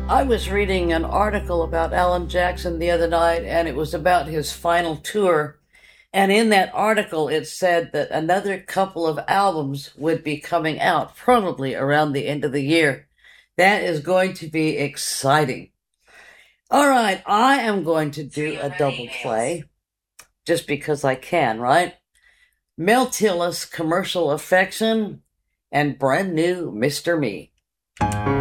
I was reading an article about Alan Jackson the other night, and it was about his final tour. And in that article, it said that another couple of albums would be coming out probably around the end of the year. That is going to be exciting. All right, I am going to do a double play just because I can, right? Mel Tillis, Commercial Affection, and brand new Mr. Me.